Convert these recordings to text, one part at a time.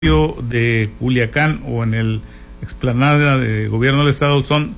de Culiacán o en el explanada de gobierno del estado son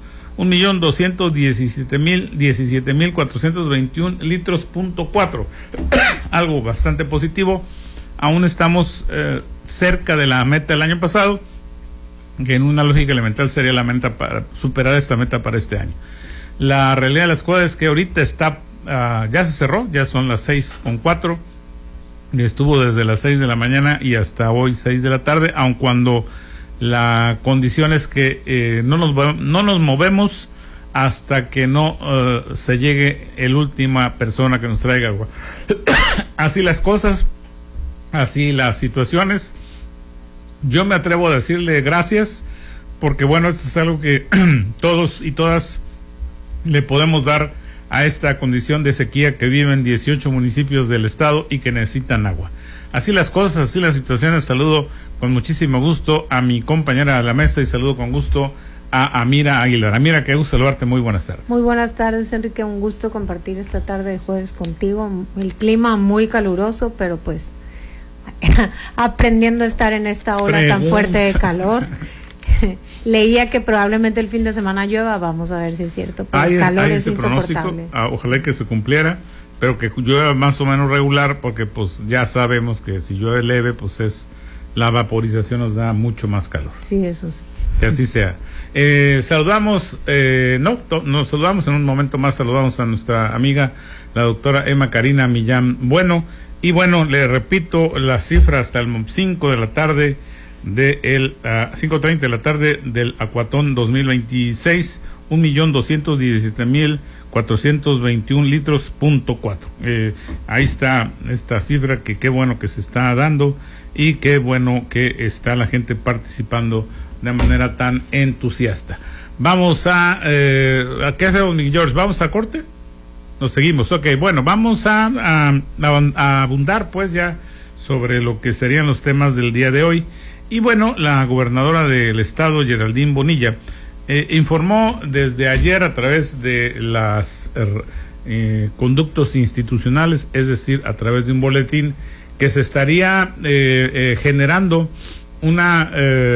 1,217,421 litros.4, algo bastante positivo. Aún estamos cerca de la meta del año pasado, que en una lógica elemental sería la meta para superar esta meta para este año. La realidad de las cosas es que ahorita está ya se cerró, ya son las 6:04. Estuvo desde las 6 de la mañana y hasta hoy 6 de la tarde, aun cuando la condición es que no nos movemos hasta que no se llegue el última persona que nos traiga agua. Así las cosas, así las situaciones. Yo me atrevo a decirle gracias, porque bueno, esto es algo que todos y todas le podemos dar a esta condición de sequía que viven 18 municipios del estado y que necesitan agua. Así las cosas, así las situaciones. Saludo con muchísimo gusto a mi compañera de la mesa y saludo con gusto a Amira Aguilar. Amira, qué gusto saludarte, muy buenas tardes. Muy buenas tardes, Enrique, un gusto compartir esta tarde de jueves contigo. El clima muy caluroso, pero pues aprendiendo a estar en esta ola tan fuerte de calor. Leía que probablemente el fin de semana llueva, vamos a ver si es cierto, pero el calor es insoportable. Ojalá que se cumpliera, pero que llueva más o menos regular, porque pues ya sabemos que si llueve leve, pues la vaporización nos da mucho más calor. Sí, eso sí. Que así sea. Saludamos, nos saludamos en un momento más, saludamos a nuestra amiga, la doctora Emma Karina Millán Bueno, y bueno, le repito la cifra hasta el 5 de la tarde, 5:30 de la tarde del Acuatón 2026, 1,217,421 litros.4. Ahí está esta cifra, que qué bueno que se está dando y qué bueno que está la gente participando de manera tan entusiasta. Vamos ¿a qué hacemos, mi George? ¿Vamos a corte? Nos seguimos, ok, bueno, vamos a abundar pues ya sobre lo que serían los temas del día de hoy. Y bueno, la gobernadora del estado, Geraldine Bonilla, informó desde ayer a través de las conductos institucionales, es decir, a través de un boletín, que se estaría generando una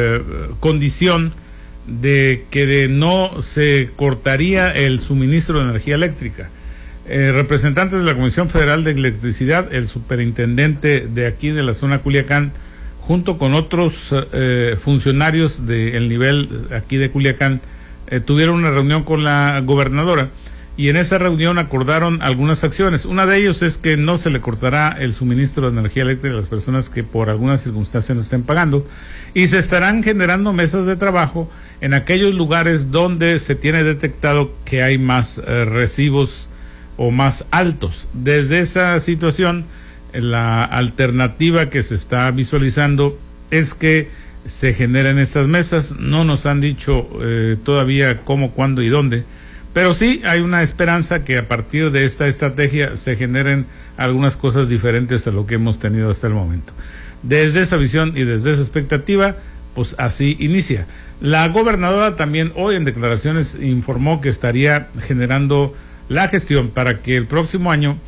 condición de que no se cortaría el suministro de energía eléctrica. Representantes de la Comisión Federal de Electricidad, el superintendente de aquí de la zona Culiacán, junto con otros funcionarios del nivel aquí de Culiacán, tuvieron una reunión con la gobernadora y en esa reunión acordaron algunas acciones. Una de ellos es que no se le cortará el suministro de energía eléctrica a las personas que por alguna circunstancia no estén pagando, y se estarán generando mesas de trabajo en aquellos lugares donde se tiene detectado que hay más recibos o más altos. Desde esa situación, la alternativa que se está visualizando es que se generen estas mesas. No nos han dicho todavía cómo, cuándo y dónde, pero sí hay una esperanza que a partir de esta estrategia se generen algunas cosas diferentes a lo que hemos tenido hasta el momento. Desde esa visión y desde esa expectativa, pues así inicia. La gobernadora también hoy en declaraciones informó que estaría generando la gestión para que el próximo año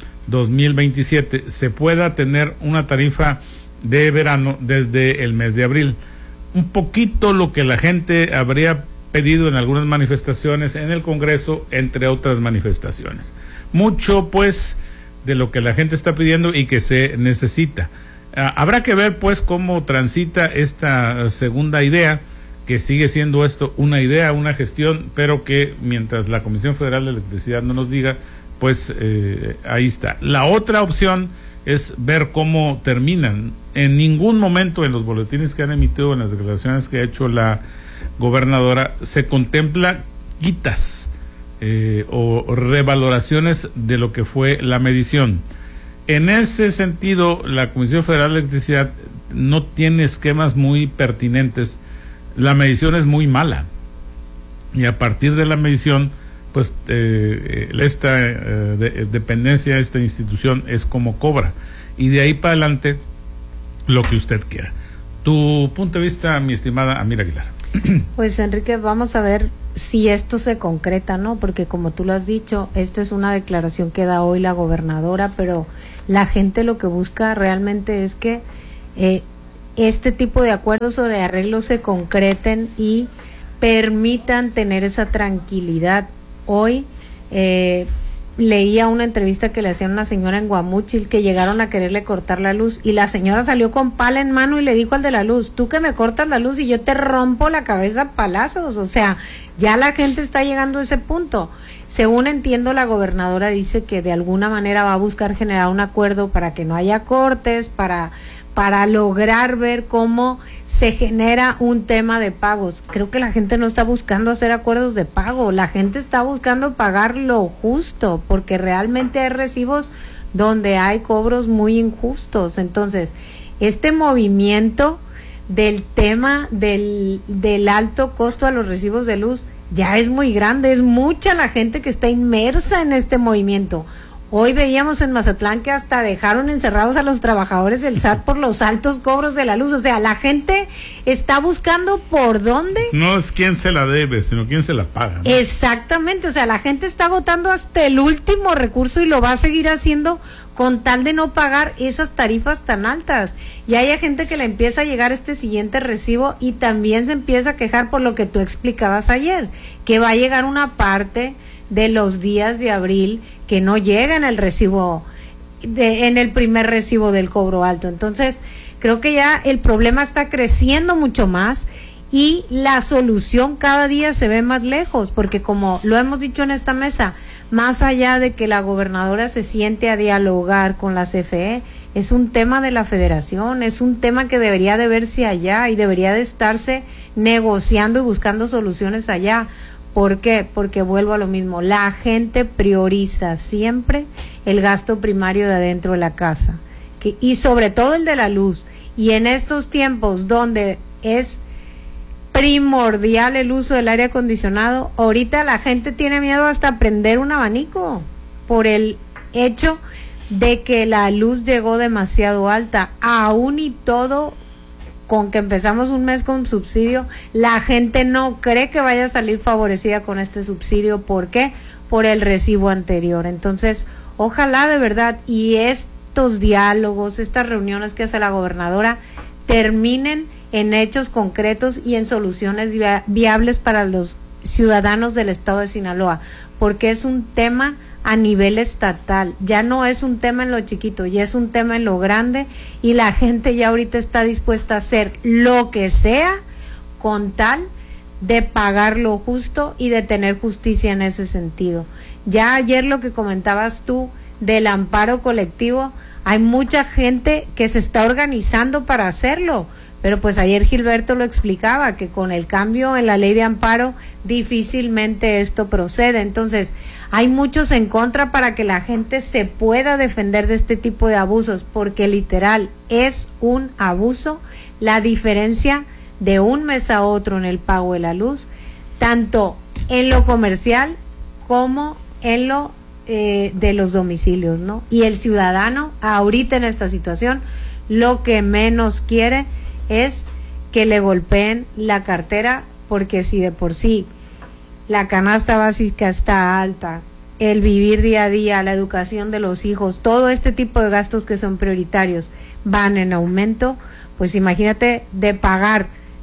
2027 se pueda tener una tarifa de verano desde el mes de abril. Un poquito lo que la gente habría pedido en algunas manifestaciones en el Congreso, entre otras manifestaciones. Mucho pues de lo que la gente está pidiendo y que se necesita. Habrá que ver pues cómo transita esta segunda idea, que sigue siendo esto una idea, una gestión, pero que mientras la Comisión Federal de Electricidad no nos diga, pues ahí está. La otra opción es ver cómo terminan. En ningún momento en los boletines que han emitido, en las declaraciones que ha hecho la gobernadora, se contempla quitas o revaloraciones de lo que fue la medición. En ese sentido, la Comisión Federal de Electricidad no tiene esquemas muy pertinentes. La medición es muy mala y a partir de la medición, pues esta dependencia, esta institución es como cobra, y de ahí para adelante lo que usted quiera. Tu punto de vista, mi estimada Amira Aguilar. Pues Enrique, vamos a ver si esto se concreta, ¿no? Porque como tú lo has dicho, esta es una declaración que da hoy la gobernadora, pero la gente lo que busca realmente es que este tipo de acuerdos o de arreglos se concreten y permitan tener esa tranquilidad. Hoy leía una entrevista que le hacían a una señora en Guamúchil que llegaron a quererle cortar la luz y la señora salió con pala en mano y le dijo al de la luz, tú que me cortas la luz y yo te rompo la cabeza a palazos. O sea, ya la gente está llegando a ese punto. Según entiendo, la gobernadora dice que de alguna manera va a buscar generar un acuerdo para que no haya cortes, para lograr ver cómo se genera un tema de pagos. Creo que la gente no está buscando hacer acuerdos de pago, la gente está buscando pagar lo justo, porque realmente hay recibos donde hay cobros muy injustos. Entonces, este movimiento del tema del alto costo a los recibos de luz ya es muy grande, es mucha la gente que está inmersa en este movimiento. Hoy veíamos en Mazatlán que hasta dejaron encerrados a los trabajadores del SAT por los altos cobros de la luz. O sea, la gente está buscando por dónde. No es quién se la debe, sino quién se la paga, ¿no? Exactamente, o sea, la gente está agotando hasta el último recurso y lo va a seguir haciendo con tal de no pagar esas tarifas tan altas. Y hay gente que le empieza a llegar este siguiente recibo y también se empieza a quejar por lo que tú explicabas ayer, que va a llegar una parte de los días de abril que no llega en el recibo, en el primer recibo del cobro alto. Entonces, creo que ya el problema está creciendo mucho más y la solución cada día se ve más lejos, porque como lo hemos dicho en esta mesa, más allá de que la gobernadora se siente a dialogar con la CFE, es un tema de la federación, es un tema que debería de verse allá y debería de estarse negociando y buscando soluciones allá. ¿Por qué? Porque vuelvo a lo mismo, la gente prioriza siempre el gasto primario de adentro de la casa, y sobre todo el de la luz, y en estos tiempos donde es primordial el uso del aire acondicionado, ahorita la gente tiene miedo hasta prender un abanico por el hecho de que la luz llegó demasiado alta, aún y todo con que empezamos un mes con subsidio, la gente no cree que vaya a salir favorecida con este subsidio. ¿Por qué? Por el recibo anterior. Entonces, ojalá de verdad, y estos diálogos, estas reuniones que hace la gobernadora, terminen en hechos concretos y en soluciones viables para los ciudadanos del estado de Sinaloa, porque es un tema a nivel estatal, ya no es un tema en lo chiquito, ya es un tema en lo grande, y la gente ya ahorita está dispuesta a hacer lo que sea con tal de pagar lo justo y de tener justicia en ese sentido. Ya ayer lo que comentabas tú del amparo colectivo, hay mucha gente que se está organizando para hacerlo, pero pues ayer Gilberto lo explicaba, que con el cambio en la ley de amparo difícilmente esto procede. Entonces, hay muchos en contra para que la gente se pueda defender de este tipo de abusos, porque literal es un abuso la diferencia de un mes a otro en el pago de la luz, tanto en lo comercial como en lo de los domicilios, ¿no? Y el ciudadano ahorita en esta situación lo que menos quiere es que le golpeen la cartera, porque si de por sí la canasta básica está alta, el vivir día a día, la educación de los hijos, todo este tipo de gastos que son prioritarios van en aumento, pues imagínate, de pagar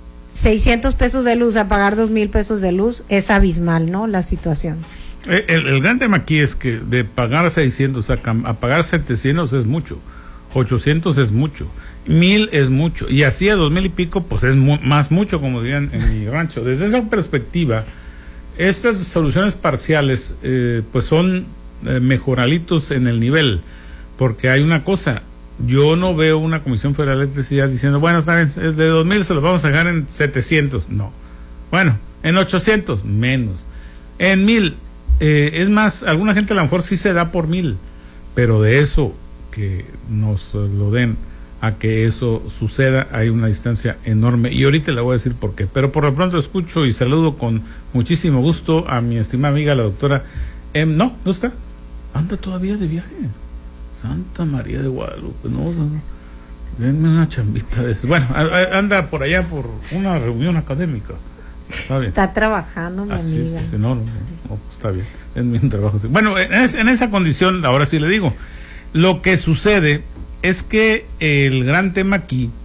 600 pesos de luz a pagar 2,000 pesos de luz, es abismal, ¿no? La situación. El gran tema aquí es que de pagar 600 a pagar 700 es mucho, 800 es mucho, 1,000 es mucho, y así a 2,000 y pico pues es más mucho, como dirían en mi rancho. Desde esa perspectiva, estas soluciones parciales pues son mejoralitos en el nivel, porque hay una cosa, yo no veo una Comisión Federal de Electricidad diciendo, bueno, está bien, es de 2,000 se los vamos a dejar en 700, no, bueno, en 800, menos, en 1,000, es más, alguna gente a lo mejor sí se da por 1,000, pero de eso que nos lo den a que eso suceda hay una distancia enorme, y ahorita le voy a decir por qué, pero por lo pronto escucho y saludo con muchísimo gusto a mi estimada amiga la doctora no está, anda todavía de viaje, Santa María de Guadalupe, no, denme una chambita de eso. Bueno, anda por allá por una reunión académica. Está trabajando, mi amiga. Sí, no, está bien, es mi trabajo. Bueno, en esa condición, ahora sí le digo, lo que sucede es que el gran tema aquí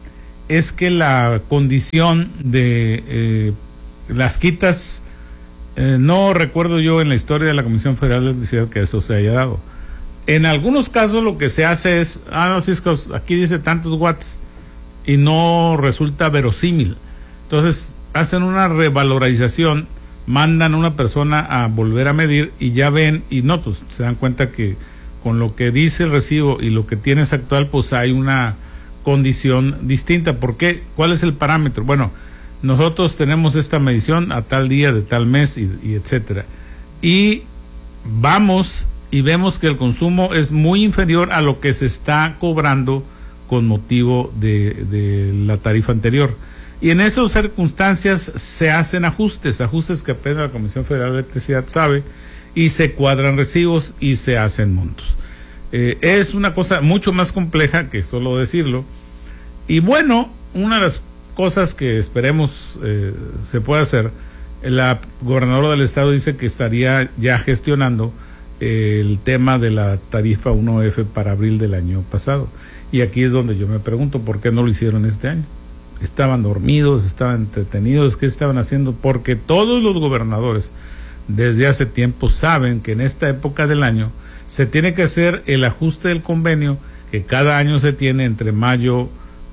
es que la condición de las quitas, no recuerdo yo en la historia de la Comisión Federal de Electricidad que eso se haya dado. En algunos casos lo que se hace es, no, si es que aquí dice tantos watts y no resulta verosímil. Entonces hacen una revalorización, mandan a una persona a volver a medir y ya ven, y no, pues se dan cuenta que con lo que dice el recibo y lo que tienes actual, pues hay una condición distinta. ¿Por qué? ¿Cuál es el parámetro? Bueno, nosotros tenemos esta medición a tal día de tal mes y etcétera. Y vamos y vemos que el consumo es muy inferior a lo que se está cobrando con motivo de la tarifa anterior. Y en esas circunstancias se hacen ajustes que apenas la Comisión Federal de Electricidad sabe, y se cuadran recibos y se hacen montos. Es una cosa mucho más compleja que solo decirlo. Y bueno, una de las cosas que esperemos se pueda hacer, la gobernadora del estado dice que estaría ya gestionando el tema de la tarifa 1F para abril del año pasado. Y aquí es donde yo me pregunto, ¿por qué no lo hicieron este año? Estaban dormidos, estaban entretenidos, ¿qué estaban haciendo? Porque todos los gobernadores desde hace tiempo saben que en esta época del año se tiene que hacer el ajuste del convenio que cada año se tiene entre mayo,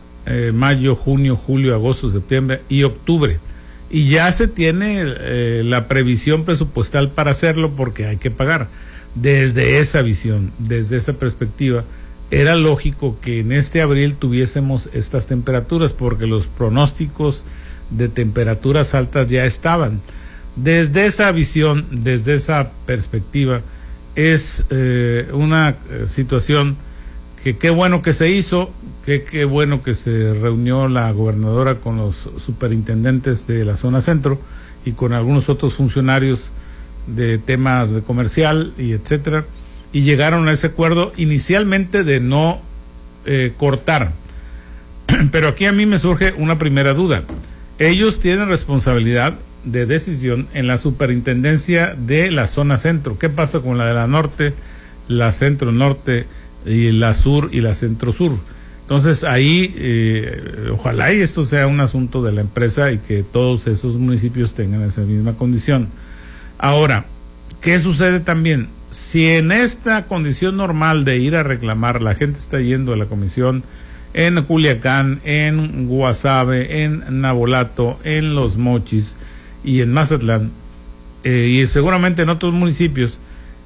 junio, julio, agosto, septiembre y octubre. Y ya se tiene la previsión presupuestal para hacerlo porque hay que pagar. Desde esa visión, desde esa perspectiva, era lógico que en este abril tuviésemos estas temperaturas porque los pronósticos de temperaturas altas ya estaban. Desde esa visión, desde esa perspectiva, es una situación que qué bueno que se hizo, qué bueno que se reunió la gobernadora con los superintendentes de la zona centro y con algunos otros funcionarios de temas de comercial y etcétera, y llegaron a ese acuerdo inicialmente de no cortar. Pero aquí a mí me surge una primera duda. Ellos tienen responsabilidad de decisión en la superintendencia de la zona centro. ¿Qué pasa con la de la norte, la centro norte y la sur y la centro sur? Entonces ahí ojalá y esto sea un asunto de la empresa y que todos esos municipios tengan esa misma condición. Ahora, ¿qué sucede también? Si en esta condición normal de ir a reclamar la gente está yendo a la comisión en Culiacán, en Guasave, en Navolato, en Los Mochis y en Mazatlán, y seguramente en otros municipios,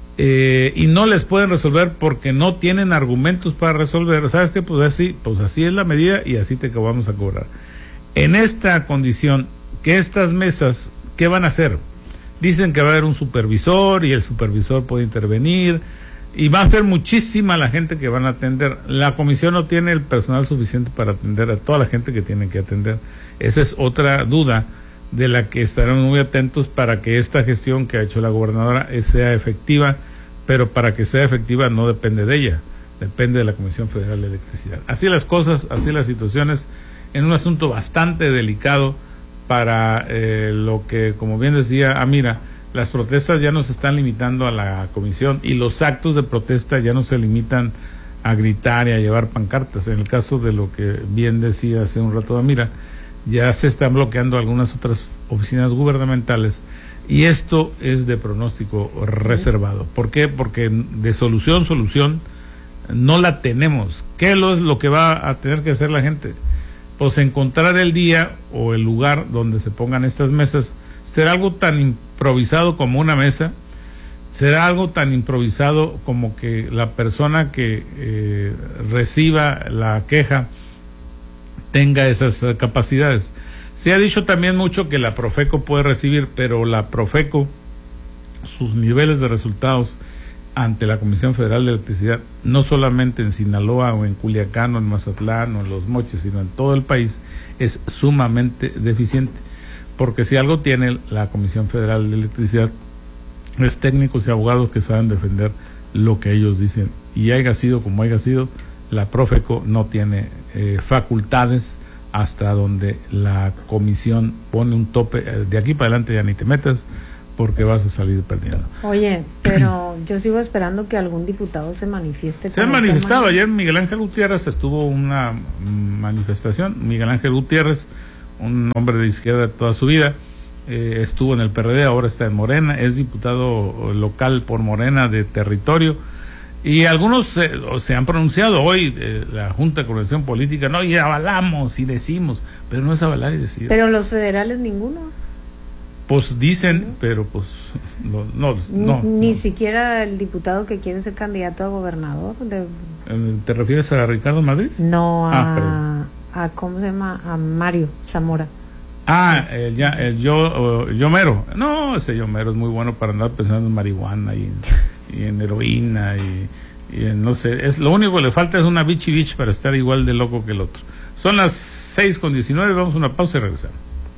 y no les pueden resolver porque no tienen argumentos para resolver, ¿sabes qué? Pues así es la medida y así te vamos a cobrar. En esta condición, que estas mesas, ¿qué van a hacer? Dicen que va a haber un supervisor y el supervisor puede intervenir y va a ser muchísima la gente que van a atender. La comisión no tiene el personal suficiente para atender a toda la gente que tiene que atender. Esa es otra duda de la que estaremos muy atentos para que esta gestión que ha hecho la gobernadora sea efectiva, pero para que sea efectiva no depende de ella, depende de la Comisión Federal de Electricidad. Así las cosas, así las situaciones, en un asunto bastante delicado para lo que, como bien decía Amira, las protestas ya no se están limitando a la comisión y los actos de protesta ya no se limitan a gritar y a llevar pancartas. En el caso de lo que bien decía hace un rato Amira, ya se están bloqueando algunas otras oficinas gubernamentales y esto es de pronóstico reservado. ¿Por qué? Porque de solución no la tenemos. ¿Qué es lo que va a tener que hacer la gente? Pues encontrar el día o el lugar donde se pongan estas mesas. ¿Será algo tan improvisado como una mesa? ¿Será algo tan improvisado como que la persona que reciba la queja tenga esas capacidades? Se ha dicho también mucho que la Profeco puede recibir, pero la Profeco, sus niveles de resultados ante la Comisión Federal de Electricidad, no solamente en Sinaloa o en Culiacán o en Mazatlán o en Los Mochis, sino en todo el país, es sumamente deficiente, porque si algo tiene la Comisión Federal de Electricidad es técnicos y abogados que saben defender lo que ellos dicen, y haya sido como haya sido, la Profeco no tiene facultades hasta donde la comisión pone un tope. De aquí para adelante ya ni te metas, porque vas a salir perdiendo. Oye, pero yo sigo esperando que algún diputado se manifieste. Se han manifestado. Ayer Miguel Ángel Gutiérrez estuvo una manifestación. Miguel Ángel Gutiérrez, un hombre de izquierda de toda su vida, estuvo en el PRD, ahora está en Morena, es diputado local por Morena de territorio. Y algunos se han pronunciado hoy, la Junta de Coordinación Política, no, y avalamos y decimos, pero no es avalar y decir. Pero los federales ninguno. Pues dicen, pero pues no. Ni siquiera el diputado que quiere ser candidato a gobernador. ¿Te refieres a Ricardo Madrid? No, a ¿cómo se llama? A Mario Zamora. El Yomero. No, ese Yomero es muy bueno para andar pensando en marihuana y en heroína y en, no sé, lo único que le falta es una bichi para estar igual de loco que el otro. Son las 6:19, vamos a una pausa y regresamos.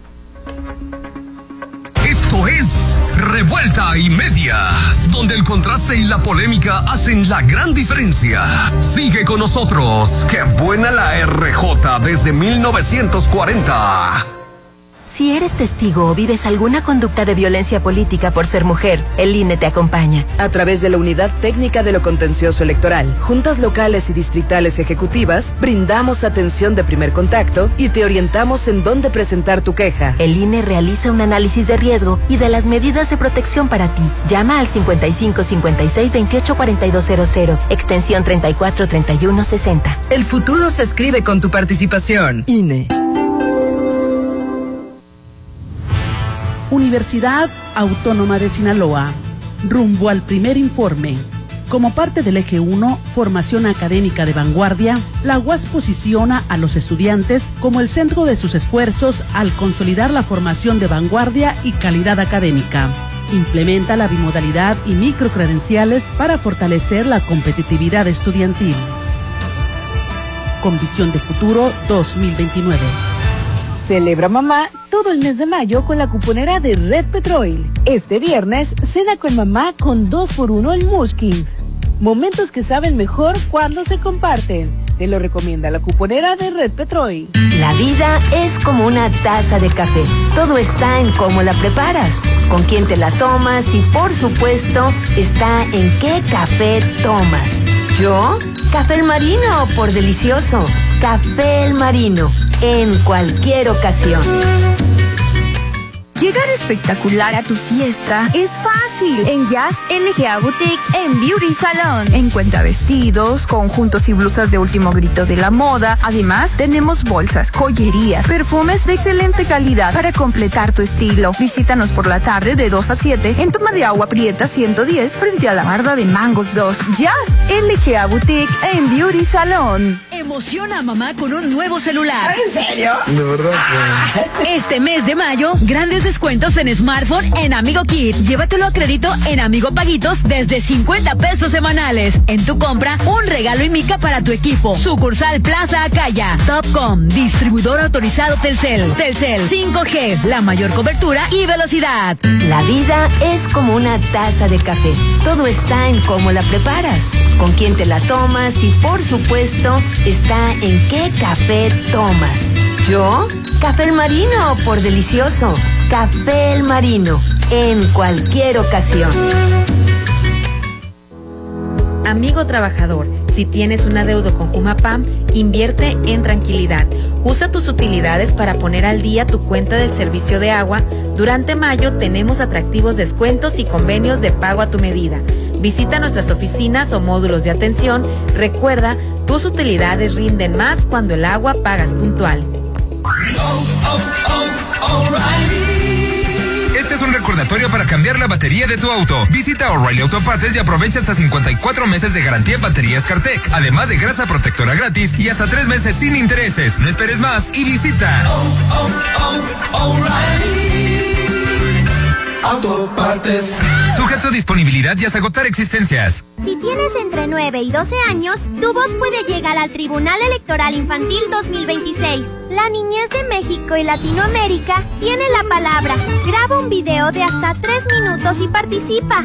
Esto es Revuelta y Media, donde el contraste y la polémica hacen la gran diferencia. Sigue con nosotros. ¡Qué buena la RJ desde 1940! Si eres testigo o vives alguna conducta de violencia política por ser mujer, el INE te acompaña. A través de la Unidad Técnica de lo Contencioso Electoral, juntas locales y distritales ejecutivas, brindamos atención de primer contacto y te orientamos en dónde presentar tu queja. El INE realiza un análisis de riesgo y de las medidas de protección para ti. Llama al 55 56 28 4200, extensión 34 31 60. El futuro se escribe con tu participación. INE. Universidad Autónoma de Sinaloa, rumbo al primer informe. Como parte del eje 1, formación académica de vanguardia, la UAS posiciona a los estudiantes como el centro de sus esfuerzos al consolidar la formación de vanguardia y calidad académica. Implementa la bimodalidad y microcredenciales para fortalecer la competitividad estudiantil. Con visión de futuro 2029. Celebra mamá todo el mes de mayo con la cuponera de Red Petrol. Este viernes, cena con mamá con 2x1 en Mushkins. Momentos que saben mejor cuando se comparten. Te lo recomienda la cuponera de Red Petrol. La vida es como una taza de café. Todo está en cómo la preparas, con quién te la tomas y, por supuesto, está en qué café tomas. ¿Yo? Café El Marino, por delicioso. Café El Marino, en cualquier ocasión. Llegar espectacular a tu fiesta es fácil en Jazz LGA Boutique en Beauty Salon. Encuentra vestidos, conjuntos y blusas de último grito de la moda. Además, tenemos bolsas, joyería, perfumes de excelente calidad para completar tu estilo. Visítanos por la tarde de 2 a 7 en Toma de Agua Prieta 110 frente a la barda de Mangos 2. Jazz LGA Boutique en Beauty Salon. Emociona a mamá con un nuevo celular. ¿En serio? De verdad. Este mes de mayo, grandes descuentos en smartphone en Amigo Kit. Llévatelo a crédito en Amigo Paguitos desde 50 pesos semanales. En tu compra, un regalo y mica para tu equipo. Sucursal Plaza Acaya. Topcom, distribuidor autorizado Telcel. Telcel 5G, la mayor cobertura y velocidad. La vida es como una taza de café. Todo está en cómo la preparas, con quién te la tomas y, por supuesto, está en qué café tomas. ¿Yo? Café El Marino, por delicioso. Café El Marino, en cualquier ocasión. Amigo trabajador, si tienes un adeudo con Jumapam, invierte en tranquilidad. Usa tus utilidades para poner al día tu cuenta del servicio de agua. Durante mayo tenemos atractivos descuentos y convenios de pago a tu medida. Visita nuestras oficinas o módulos de atención. Recuerda, tus utilidades rinden más cuando el agua pagas puntual. Este es un recordatorio para cambiar la batería de tu auto. Visita O'Reilly Auto Parts y aprovecha hasta 54 meses de garantía en baterías Cartec, además de grasa protectora gratis y hasta 3 meses sin intereses. No esperes más y visita Auto Partes. Sujeto a disponibilidad y hasta agotar existencias. Si tienes entre 9 y 12 años, tu voz puede llegar al Tribunal Electoral Infantil 2026. La niñez de México y Latinoamérica tiene la palabra. Graba un video de hasta 3 minutos y participa.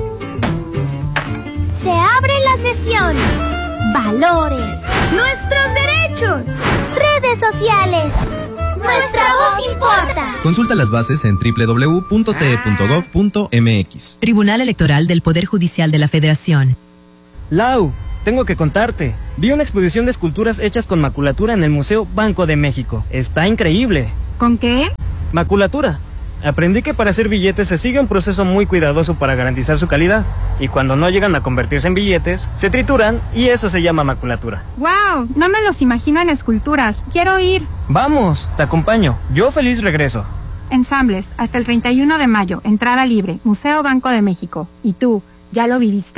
Se abre la sesión. Valores. Nuestros derechos. Redes sociales. Nuestra voz importa. Consulta las bases en www.te.gov.mx. Tribunal Electoral del Poder Judicial de la Federación. Lau, tengo que contarte. Vi una exposición de esculturas hechas con maculatura en el Museo Banco de México. Está increíble. ¿Con qué? Maculatura. Aprendí que para hacer billetes se sigue un proceso muy cuidadoso para garantizar su calidad. Y cuando no llegan a convertirse en billetes, se trituran y eso se llama maculatura. ¡Wow! No me los imagino en esculturas. Quiero ir. Vamos, te acompaño. Yo feliz regreso. Ensambles, hasta el 31 de mayo. Entrada libre. Museo Banco de México. ¿Y tú, ya lo viviste?